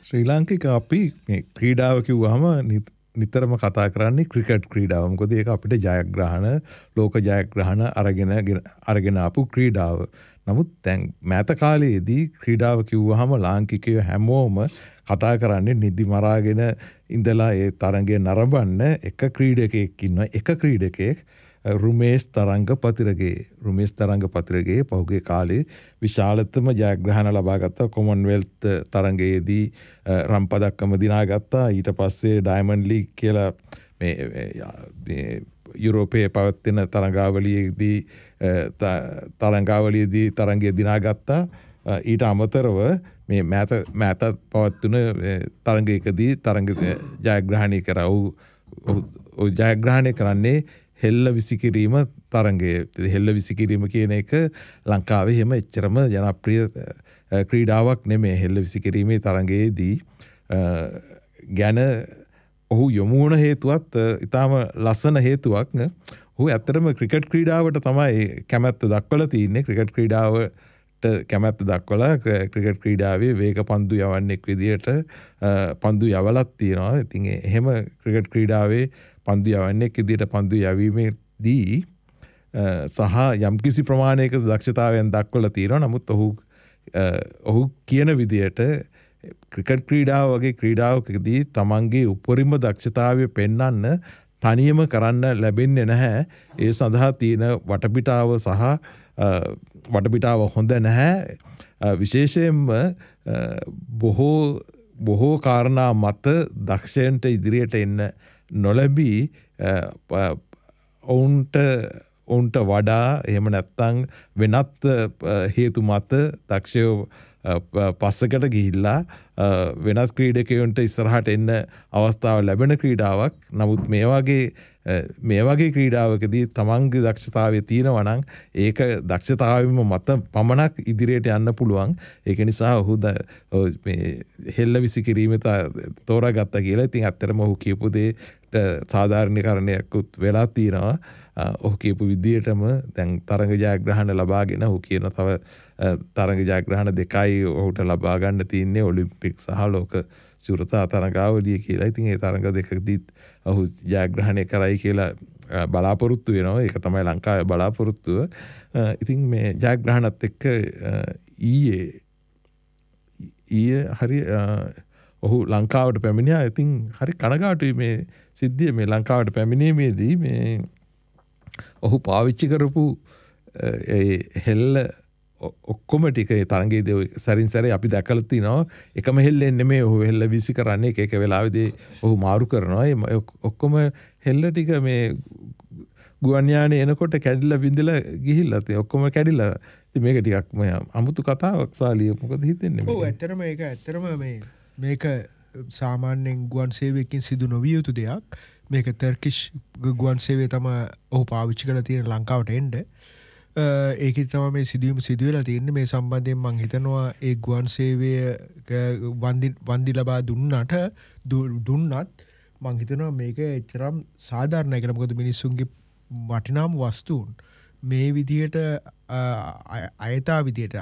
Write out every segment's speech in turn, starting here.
ශ්‍රී ලාංකික අපි මේ ක්‍රීඩාව කිව්වහම නිතරම කතා කරන්නේ ක්‍රිකට් ක්‍රීඩාව. මොකද ඒක අපිට ජයග්‍රහණ ලෝක ජයග්‍රහණ අරගෙන ආපු ක්‍රීඩාව. නමුත් දැන් මෑත කාලයේදී ක්‍රීඩාව කිව්වහම ලාංකිකයෝ හැමෝම කතා කරන්නේ නිදි මරාගෙන ඉඳලා ඒ තරඟය නරඹන්න එක ක්‍රීඩකයෙක් ඉන්නවා. එක ක්‍රීඩකයෙක් රුමේෂ් තරංග පතිරගේ පහුගිය කාලේ විශාලතම ජයග්‍රහණ ලබා ගත්තා. කොමන්වෙල්ත් තරඟයේදී රම් පදක්කම දිනාගත්තා. ඊට පස්සේ ඩයමන්ඩ් ලීග් කියලා මේ යුරෝපයේ පවත්වන තරඟාවලියේදී තරඟය දිනාගත්තා. ඊට අමතරව මේ මෑත පවත්වන තරඟයකදී තරඟ ජයග්‍රහණය කරා. ඔහු ජයග්‍රහණය කරන්නේ හෙල්ල විසිකිරීම තරඟය. හෙල්ල විසිකිරීම කියන එක ලංකාවේ එහෙම එච්චරම ජනප්‍රිය ක්‍රීඩාවක් නෙමෙයි. හෙල්ල විසිකිරීමේ තරඟයේදී ගැන ඔහු යොමු වුණ හේතුවත් ඊටාම ලස්සන හේතුවක්. ඔහු ඇත්තටම ක්‍රිකට් ක්‍රීඩාවට තමයි කැමැත්ත දක්වලා තියෙන්නේ. ක්‍රිකට් ක්‍රීඩාවට කැමැත්ත දක්වලා ක්‍රිකට් ක්‍රීඩාවේ වේග පන්දු යවන්නෙක් විදියට පන්දු යවලත් තියෙනවා. ඉතින් එහෙම ක්‍රිකට් ක්‍රීඩාවේ පන්දු යවන්නෙක් විදියට පන්දු යැවීමේදී සහ යම්කිසි ප්‍රමාණයක දක්ෂතාවයන් දක්වලා තියෙනවා. නමුත් ඔහු කියන විදියට ක්‍රිකට් ක්‍රීඩාව වගේ ක්‍රීඩාවකදී තමන්ගේ උපරිම දක්ෂතාවය පෙන්වන්න තනියම කරන්න ලැබෙන්නේ නැහැ. ඒ සඳහා තියෙන වටපිටාව සහ වටපිටාව හොඳ නැහැ. විශේෂයෙන්ම බොහෝ කාරණා මත දක්ෂයන්ට ඉදිරියට එන්න නොලැබී ඔවුන්ට වඩා එහෙම නැත්නම් වෙනත් හේතු මත දක්ෂයෝ පස්සකට ගිහිල්ලා වෙනත් ක්‍රීඩකයන්ට ඉස්සරහට එන්න අවස්ථාව ලැබෙන ක්‍රීඩාවක්. නමුත් මේ වගේ ක්‍රීඩාවකදී තමන්ගේ දක්ෂතාවය තියෙනවා නම් ඒක දක්ෂතාවෙම මත පමණක් ඉදිරියට යන්න පුළුවන්. ඒක නිසා ඔහු මේ හෙල්ල විසිකිරීම තෝරාගත්තා කියලා. ඉතින් ඇත්තටම ඔහු කියපු දේට සාධාරණීකරණයක්ත් වෙලා තියෙනවා. ඔහු කියපු විදියටම දැන් තරඟ ජයග්‍රහණ ලබාගෙන ඔහු කියන තව තරඟ ජයග්‍රහණ දෙකයි ඔහුට ලබා ගන්න තියෙන්නේ ඔලිම්පික් සහ ලෝක ශූරතා තරඟාවලිය කියලා. ඉතින් ඒ තරඟ දෙකදීත් ඔහු ජයග්‍රහණය කරයි කියලා බලාපොරොත්තු වෙනවා. ඒක තමයි ලංකාවේ බලාපොරොත්තුව. ඉතින් මේ ජයග්‍රහණත් එක්ක ඊයේ හරි ඔහු ලංකාවට පැමිණියා. ඉතින් හරි කනගාටුයි මේ සිද්ධිය. මේ ලංකාවට පැමිණීමේදී මේ ඔහු පාවිච්චි කරපු හෙල්ල ඔක්කොම ටික ඒ තරඟයේදී සරින් සැරේ අපි දැකලා තිනවා. එකම හෙල්ලෙන් නෙමෙයි ඔහු හෙල්ල වීසි කරන්නේ. එක වෙලාවෙදී ඔහු මාරු කරනවා. ඒ ඔක්කොම හෙල්ල ටික මේ ගුවන් යානේ එනකොට කැඩිලා බින්දලා ගිහිල්ලා තියෙන ඔක්කොම කැඩිලා. ඉතින් මේක ටිකක් අමුතු කතාවක් සාලිය. මොකද හිතෙන්නේ? ඔව් ඇත්තටම මේක සාමාන්‍යයෙන් ගුවන් සේවයකින් සිදු නොවිය යුතු දෙයක්. මේක තර්කිෂ් ගුවන් සේවය තමයි ඔහු පාවිච්චි කරලා තියෙන ලංකාවට එන්න. ඒකේ තමයි මේ සිදු වෙලා තියෙන්නේ. මේ සම්බන්ධයෙන් මම හිතනවා ඒ ගුවන් සේවය වන්දි ලබා දුන්නත් මම හිතනවා මේක එතරම් සාධාරණයි කියලා. මොකද මිනිස්සුන්ගේ වටිනාම වස්තුන් මේ විදියට අයථා විදියට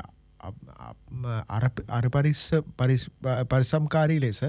පරිසම්කාරී ලෙස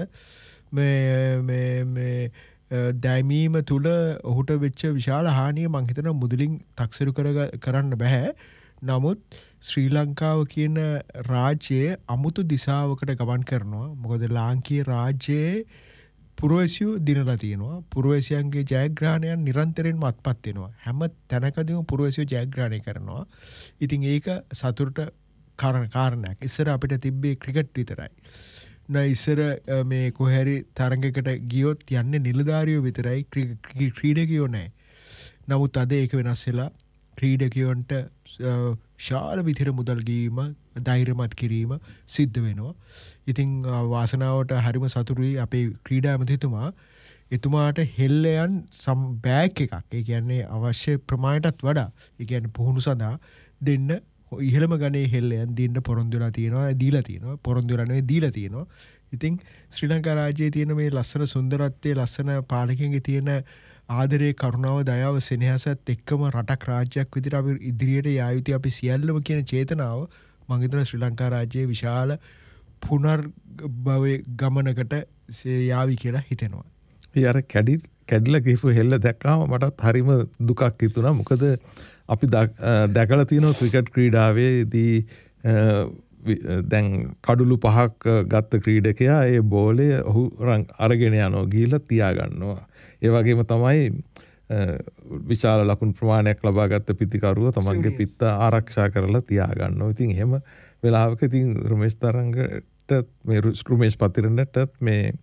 මේ දැමීම තුළ ඔහුට වෙච්ච විශාල හානිය මං හිතනවා මුදලින් තක්සරු කරන්න බෑ. නමුත් ශ්‍රී ලංකාව කියන රාජ්‍යයේ අමුතු දිශාවකට ගමන් කරනවා. මොකද ලාංකීය රාජ්‍යයේ පුරවැසියෝ දිනලා තියෙනවා. පුරවැසියන්ගේ ජයග්‍රහණයන් නිරන්තරයෙන්ම අත්පත් වෙනවා. හැම තැනකදීම පුරවැසියෝ ජයග්‍රහණය කරනවා. ඉතින් ඒක සතුටට කාරණයක්. ඉස්සර අපිට තිබ්බේ ක්‍රිකට් විතරයි. ඉස්සර මේ කොහැරි තරඟයකට ගියොත් යන්නේ නිලධාරියෝ විතරයි, ක්‍රීඩකයෝ නැහැ. නමුත් අද ඒක වෙනස් වෙලා ක්‍රීඩකයන්ට ශාල විතර මුදල් ගීම, ධෛර්යමත් කිරීම සිද්ධ වෙනවා. ඉතින් වාසනාවට හරිම සතුටුයි අපේ ක්‍රීඩා ඇමතිතුමා. එතුමාට හෙල්ලයන් බෑග් එකක්, ඒ කියන්නේ අවශ්‍ය ප්‍රමාණයටත් වඩා, ඒ කියන්නේ පුහුණු සඳහා දෙන්න ඉහළම ගණේ හෙල්ලයන් දෙන්න පොරොන්දු වෙලා තියෙනවා, දීලා තියෙනවා. පොරොන්දු වෙලා නෙවෙයි දීලා තියෙනවා. ඉතින් ශ්‍රී ලංකා රාජ්‍යයේ තියෙන මේ ලස්සන සුන්දරත්වයේ, ලස්සන පාලකයන්ගේ තියෙන ආදරේ, කරුණාව, දයාව, සෙනෙහසත් එක්කම රටක් රාජ්‍යයක් විදිහට අපි ඉදිරියට යා යුතුයි අපි සියල්ලම කියන චේතනාව මම හිතනවා ශ්‍රී ලංකා රාජ්‍යයේ විශාල පුනර්භවය ගමනකට යාවි කියලා හිතෙනවා. ඒ අර කැඩිලා ගිහපු හෙල්ල දැක්කාම මටත් හරිම දුකක් හිතුණා. මොකද අපි දැකලා තියෙනවා ක්‍රිකට් ක්‍රීඩාවේදී දැන් කඩුළු 5ක් ගත්ත ක්‍රීඩකයා ඒ බෝලේ ඔහු අරගෙන යනවා ගිහිල්ලා තියාගන්නවා. ඒ වගේම තමයි විශාල ලකුණු ප්‍රමාණයක් ලබා ගත්ත පිතිකරුව තමන්ගේ පිත්ත ආරක්ෂා කරලා තියාගන්නවා. ඉතින් එහෙම වෙලාවක ඉතින් රමේෂ් තරංගට මේ රමේෂ් පතිරණටත්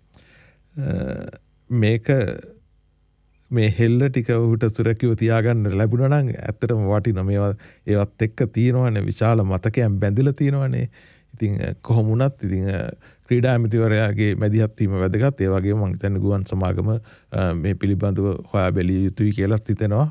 මේක මේ හෙල්ල ටික උහුට සුරැකිව තියාගන්න ලැබුණා නම් ඇත්තටම වටිනවා. මේවා ඒවත් එක්ක තියෙනවනේ විශාල මතකයන් බැඳිලා තියෙනවනේ. ඉතින් කොහොම වුණත් ඉතින් ක්‍රීඩා ඇමතිවරයාගේ මැදිහත් වීම වැදගත්. ඒ වගේම මම හිතන්නේ ගුවන් සමාගම මේ පිළිබඳව හොයා බැලිය යුතුයි කියලා හිතෙනවා.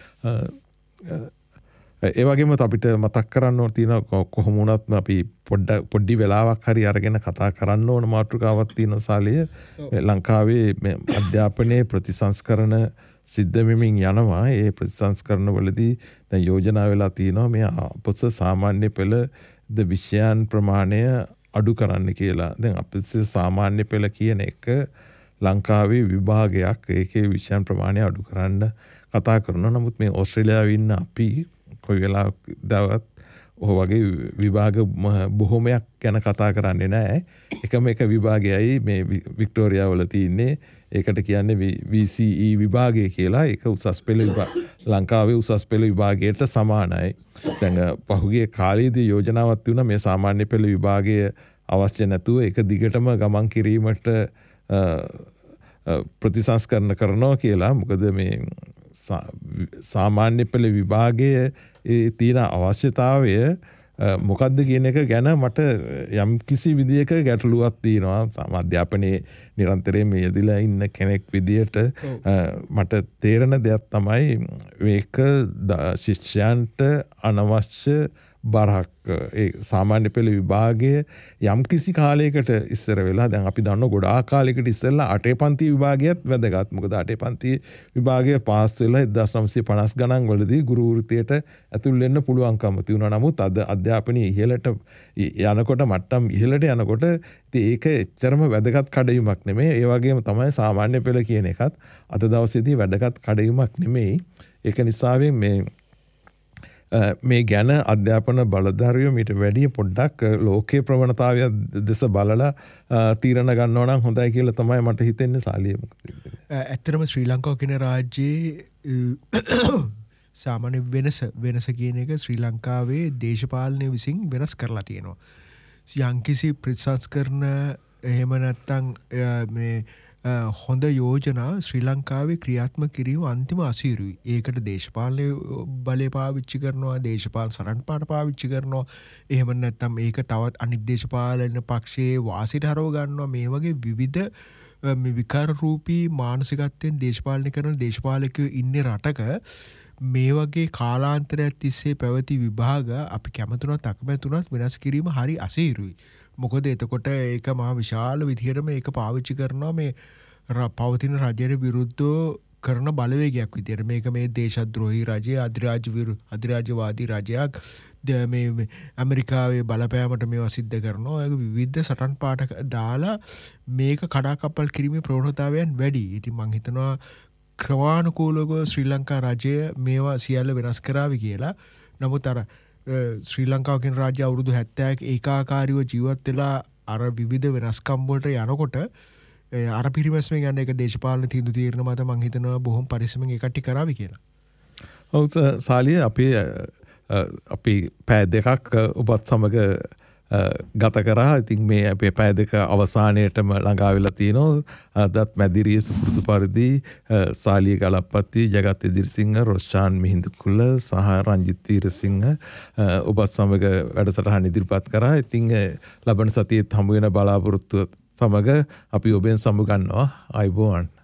ඒ වගේම අපිට මතක් කරන්න ඕන තියෙන කොහොම වුණත් අපි පොඩ්ඩි වෙලාවක් හරි අරගෙන කතා කරන්න ඕන මාතෘකාවක් තියෙන සාලිය ලංකාවේ අධ්‍යාපනයේ ප්‍රතිසංස්කරණ සිද්ධ වෙමින් යනවා. ඒ ප්‍රතිසංස්කරණ වලදී දැන් යෝජනා වෙලා තියෙනවා මේ අපොස සාමාන්‍ය පෙළ විෂයන් ප්‍රමාණය අඩු කරන්න කියලා. දැන් අපිට සාමාන්‍ය පෙළ කියන එක ලංකාවේ විභාගයක්. ඒකේ විෂයන් ප්‍රමාණය අඩු කරන්න කතා කරනවා. නමුත් මේ ඕස්ට්‍රේලියාවේ ඉන්න අපි කොයි වෙලාවකවත් ඔය වගේ විභාග බොහොමයක් ගැන කතා කරන්නේ නැහැ. එකම එක විභාගයයි මේ වික්ටෝරියා වල තියෙන්නේ. ඒකට කියන්නේ VCE විභාගය කියලා. ඒක උසස් පෙළ ලංකාවේ උසස් පෙළ විභාගයට සමානයි. දැන් පහුගිය කාලේදී යෝජනාවක් තිබුණා මේ සාමාන්‍ය පෙළ විභාගය අවශ්‍ය නැතුව ඒක දිගටම ගමන් කිරීමට ප්‍රතිසංස්කරණ කරනවා කියලා. මොකද මේ සාමාන්‍ය පෙළ විභාගයේ තියෙන අවශ්‍යතාවය මොකක්ද කියන එක ගැන මට යම් කිසි විදියක ගැටලුවක් තියෙනවා. අධ්‍යාපනයේ නිරන්තරයෙන් යෙදিলা ඉන්න කෙනෙක් විදියට මට තේරෙන දෙයක් තමයි මේක ශිෂ්‍යයන්ට අනවශ්‍ය බරක්. ඒ සාමාන්‍ය පෙළ විභාගයේ යම් කිසි කාලයකට ඉස්සර වෙලා දැන් අපි දන්න ගොඩාක් කාලයකට ඉස්සෙල්ලා 8 පන්ති විභාගයත් වැදගත්. මොකද 8 පන්ති විභාගය පාස් වෙලා 1950 ගණන් වලදී ගුරු වෘත්තියට ඇතුල් වෙන්න පුළුවන්කම තියුණා. නමුත් අද අධ්‍යාපනයේ ඉහළට යනකොට මට්ටම් ඉහළට යනකොට ඒක එච්චරම වැදගත් කඩයුමක් නෙමෙයි. ඒ වගේම තමයි සාමාන්‍ය පෙළ කියන එකත් අද දවසේදී වැදගත් කඩයුමක් නෙමෙයි. ඒක නිසාවෙන් මේ ගැන අධ්‍යාපන බලධාරියෝ මීට වැඩිය පොඩ්ඩක් ලෝකයේ ප්‍රවණතාවය දෙස බලලා තීරණ ගන්නවා නම් හොඳයි කියලා තමයි මට හිතෙන්නේ සාලිය. ඇත්තටම ශ්‍රී ලංකාව කියන රාජ්‍යයේ සාමාන්‍ය වෙනස කියන එක ශ්‍රී ලංකාවේ දේශපාලනය විසින් වෙනස් කරලා තියෙනවා. යම්කිසි ප්‍රතිසංස්කරණ එහෙම නැත්නම් මේ හොඳ යෝජනා ශ්‍රී ලංකාවේ ක්‍රියාත්මක කිරීම අන්තිම අසීරුයි. ඒකට දේශපාලන බලය පාවිච්චි කරනවා, දේශපාලන සරණ පාට පාවිච්චි කරනවා. එහෙම නැත්නම් ඒක තවත් අනිත් දේශපාලන පක්ෂයේ වාසියට හරව ගන්නවා. මේ වගේ විවිධ විකාර රූපී මානසිකත්වයෙන් දේශපාලනය කරන දේශපාලකයෝ ඉන්නේ රටක මේ වගේ කාලාන්තරයක් තිස්සේ පැවති විභාග අපි කැමතුනත් අකමැතුනත් වෙනස් කිරීම හරි අසීරුයි. මොකද එතකොට ඒක මහා විශාල විදිහටම ඒක පාවිච්චි කරනවා මේ පවතින රජයට විරුද්ධව කරන බලවේගයක් විදිහට. මේක මේ දේශද්‍රෝහී රජය, අධිරාජ්‍යවාදී රජයක් මේ ඇමරිකාවේ බලපෑමට මේවා සිද්ධ කරනවා. ඒක විවිධ සටන් පාට දාලා මේක කඩාකප්පල් කිරීමේ ප්‍රවණතාවයන් වැඩි. ඉතින් මම හිතනවා ක්‍රමානුකූලව ශ්‍රී ලංකා රජය මේවා සියල්ල වෙනස් කරાવી කියලා. නමුත් අර ශ්‍රී ලංකාව කියන රාජ්‍ය අවුරුදු 70ක් ඒකාකාරීව ජීවත් වෙලා අර විවිධ වෙනස්කම් වලට යනකොට අර පිරිමැස්මෙන් යන එක දේශපාලන තීන්දුව తీරන මත මම හිතනවා බොහොම පරිස්සමෙන් ඒ කට්ටිය කරાવી කියලා. ඔව් සාලිය අපි පැය දෙකක් ඔබත් සමග ගත කරා. ඉතින් මේ අපේ පැය දෙක අවසානයේටම ළඟා වෙලා තියෙනවා. අදත් මැදිරිය සුපුරුදු පරිදි සාලිය ගලප්පති, ජගත් ඉදිරිසිංහ, රොෂාන් මිහිඳුකුල සහ රංජිත් වීරසිංහ ඔබත් සමග වැඩසටහන ඉදිරිපත් කරා. ඉතින් ලබන සතියේත් හමු වෙන බලාපොරොත්තු සමග අපි ඔබෙන් සමු ගන්නවා. ආයුබෝවන්.